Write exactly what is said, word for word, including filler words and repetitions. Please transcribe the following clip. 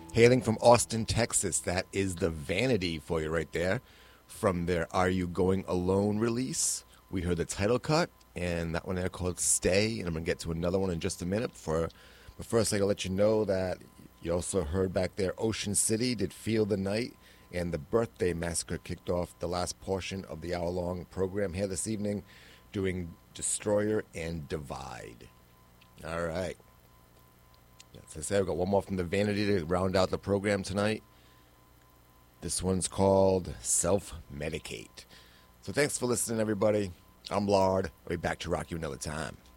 Hailing from Austin, Texas, that is the Vanity for you right there. From their Are You Going Alone release, we heard the title cut, and that one there called Stay, and I'm going to get to another one in just a minute. For, but first, I got to let you know that you also heard back there Ocean City did Feel the Night, and the Birthday Massacre kicked off the last portion of the hour-long program here this evening, doing Destroyer and Divide. All right. As I said, we've got one more from the Vanity to round out the program tonight. This one's called Self-Medicate. So thanks for listening, everybody. I'm Lard. I'll be back to rock you another time.